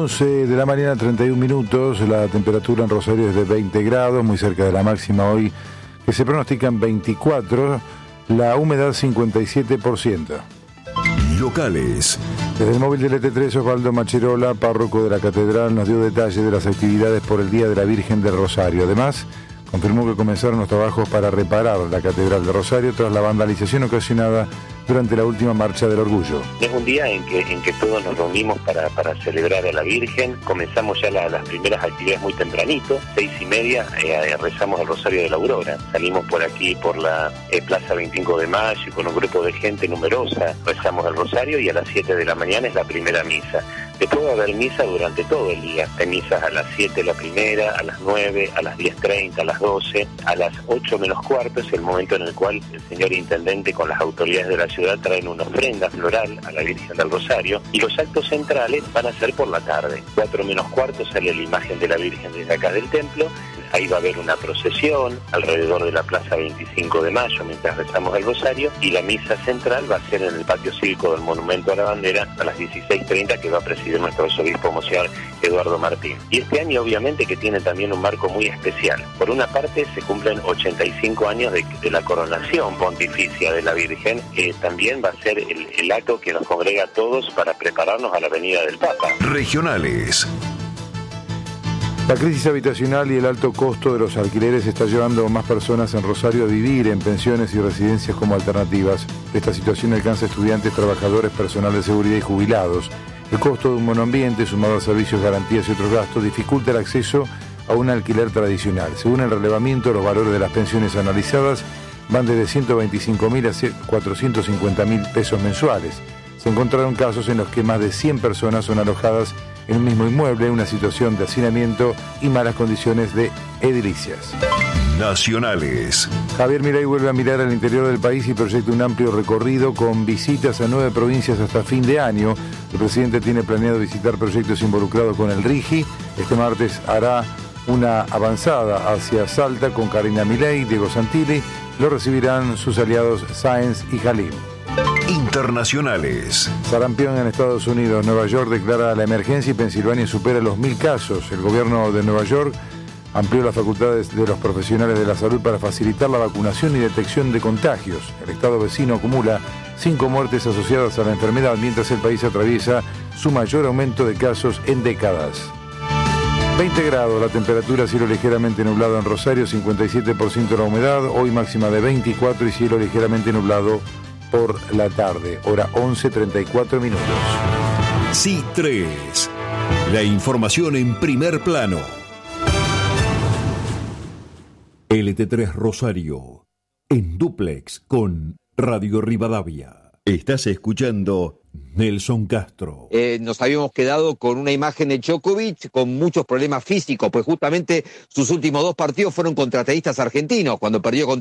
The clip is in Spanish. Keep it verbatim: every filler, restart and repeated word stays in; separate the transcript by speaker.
Speaker 1: once de la mañana, treinta y un minutos. La temperatura en Rosario es de veinte grados, muy cerca de la máxima hoy, que se pronostican veinticuatro. La humedad cincuenta y siete por ciento.
Speaker 2: Locales.
Speaker 1: Desde el móvil del E T tres, Osvaldo Macherola, párroco de la catedral, nos dio detalles de las actividades por el Día de la Virgen del Rosario. Además, confirmó que comenzaron los trabajos para reparar la catedral de Rosario tras la vandalización ocasionada durante la última marcha del orgullo.
Speaker 3: Es un día en que en que todos nos reunimos para, para celebrar a la Virgen. Comenzamos ya la, las primeras actividades muy tempranito, seis y media, eh, rezamos el Rosario de la Aurora. Salimos por aquí, por la eh, Plaza veinticinco de Mayo, con un grupo de gente numerosa, rezamos el Rosario y a las siete de la mañana es la primera misa. Después va a haber misa durante todo el día. Hay misas a las siete la primera, a las nueve, a las diez treinta, a las doce, a las ocho menos cuarto es el momento en el cual el señor intendente con las autoridades de la ciudad traen una ofrenda floral a la Virgen del Rosario y los actos centrales van a ser por la tarde. Cuatro menos cuarto sale la imagen de la Virgen desde acá del templo. Ahí va a haber una procesión alrededor de la Plaza veinticinco de Mayo mientras rezamos el Rosario y la misa central va a ser en el patio cívico del Monumento a la Bandera a las dieciséis treinta que va a presidir nuestro arzobispo Monseñor Eduardo Martín. Y este año obviamente que tiene también un marco muy especial. Por una parte se cumplen ochenta y cinco años de, de la coronación pontificia de la Virgen, que también va a ser el, el acto que nos congrega a todos para prepararnos a la venida del Papa.
Speaker 2: Regionales.
Speaker 1: La crisis habitacional y el alto costo de los alquileres está llevando a más personas en Rosario a vivir en pensiones y residencias como alternativas. Esta situación alcanza a estudiantes, trabajadores, personal de seguridad y jubilados. El costo de un monoambiente, sumado a servicios, garantías y otros gastos, dificulta el acceso a un alquiler tradicional. Según el relevamiento, los valores de las pensiones analizadas van desde ciento veinticinco mil a cuatrocientos cincuenta mil pesos mensuales. Se encontraron casos en los que más de cien personas son alojadas en un mismo inmueble, una situación de hacinamiento y malas condiciones de edilicias.
Speaker 2: Nacionales.
Speaker 1: Javier Milei vuelve a mirar al interior del país y proyecta un amplio recorrido con visitas a nueve provincias hasta fin de año. El presidente tiene planeado visitar proyectos involucrados con el RIGI. Este martes hará una avanzada hacia Salta con Karina Milei, Diego Santilli. Lo recibirán sus aliados Sáenz y Jalín.
Speaker 2: Internacionales.
Speaker 1: Sarampión en Estados Unidos. Nueva York declara la emergencia y Pensilvania supera los mil casos. El gobierno de Nueva York amplió las facultades de los profesionales de la salud para facilitar la vacunación y detección de contagios. El estado vecino acumula cinco muertes asociadas a la enfermedad, mientras el país atraviesa su mayor aumento de casos en décadas. veinte grados, la temperatura, cielo ligeramente nublado en Rosario, cincuenta y siete por ciento la humedad, hoy máxima de veinticuatro y cielo ligeramente nublado por la tarde, hora once treinta y cuatro minutos.
Speaker 2: C tres, la información en primer plano. L T tres Rosario, en dúplex con Radio Rivadavia. Estás escuchando Nelson Castro.
Speaker 4: Eh, nos habíamos quedado con una imagen de Djokovic con muchos problemas físicos, pues justamente sus últimos dos partidos fueron contra tenistas argentinos, cuando perdió con